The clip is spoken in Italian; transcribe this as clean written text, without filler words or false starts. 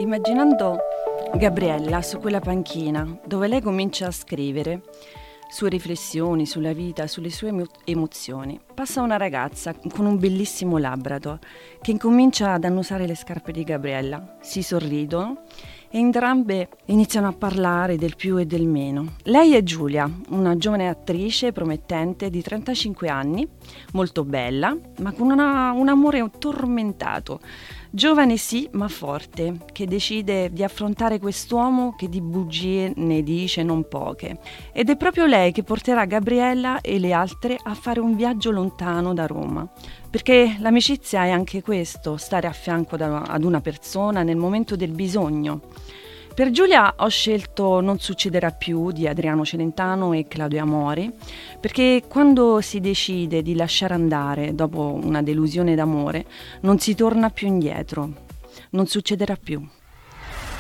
Immaginando Gabriella su quella panchina, dove lei comincia a scrivere sue riflessioni sulla vita, sulle sue emozioni, passa una ragazza con un bellissimo Labrador che incomincia ad annusare le scarpe di Gabriella. Si sorridono e entrambe iniziano a parlare del più e del meno. Lei è Giulia, una giovane attrice promettente di 35 anni, molto bella, ma con un amore tormentato. Giovane sì, ma forte, che decide di affrontare quest'uomo che di bugie ne dice non poche. Ed è proprio lei che porterà Gabriella e le altre a fare un viaggio lontano da Roma. Perché l'amicizia è anche questo, stare a fianco ad una persona nel momento del bisogno. Per Giulia ho scelto Non succederà più di Adriano Celentano e Claudio Amori, perché quando si decide di lasciare andare dopo una delusione d'amore non si torna più indietro, non succederà più.